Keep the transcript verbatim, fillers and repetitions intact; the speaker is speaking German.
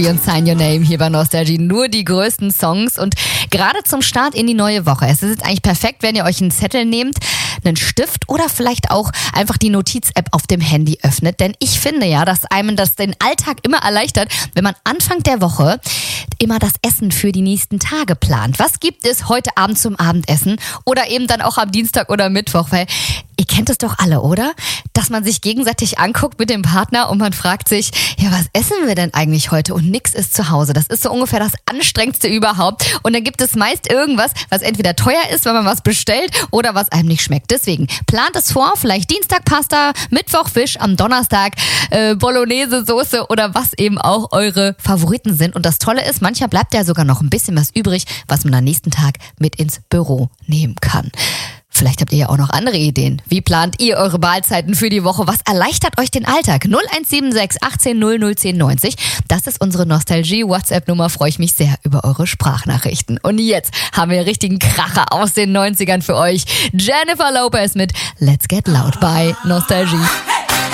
Und Sign Your Name hier bei Nostalgie. Nur die größten Songs und gerade zum Start in die neue Woche. Es ist jetzt eigentlich perfekt, wenn ihr euch einen Zettel nehmt, einen Stift oder vielleicht auch einfach die Notiz-App auf dem Handy öffnet. Denn ich finde ja, dass einem das den Alltag immer erleichtert, wenn man Anfang der Woche immer das Essen für die nächsten Tage plant. Was gibt es heute Abend zum Abendessen oder eben dann auch am Dienstag oder Mittwoch? Weil ihr kennt es doch alle, oder? Dass man sich gegenseitig anguckt mit dem Partner und man fragt sich, ja, was essen wir denn eigentlich heute? Und nix ist zu Hause. Das ist so ungefähr das Anstrengendste überhaupt. Und dann gibt es meist irgendwas, was entweder teuer ist, wenn man was bestellt, oder was einem nicht schmeckt. Deswegen plant es vor, vielleicht Dienstag Pasta, Mittwoch Fisch, am Donnerstag äh, Bolognese-Soße oder was eben auch eure Favoriten sind. Und das Tolle ist, manchmal bleibt ja sogar noch ein bisschen was übrig, was man am nächsten Tag mit ins Büro nehmen kann. Vielleicht habt ihr ja auch noch andere Ideen. Wie plant ihr eure Mahlzeiten für die Woche? Was erleichtert euch den Alltag? null eins sieben sechs achtzehn null null zehn neunzig. Das ist unsere Nostalgie-WhatsApp-Nummer. Freue ich mich sehr über eure Sprachnachrichten. Und jetzt haben wir einen richtigen Kracher aus den neunzigern für euch. Jennifer Lopez mit Let's Get Loud bei Nostalgie.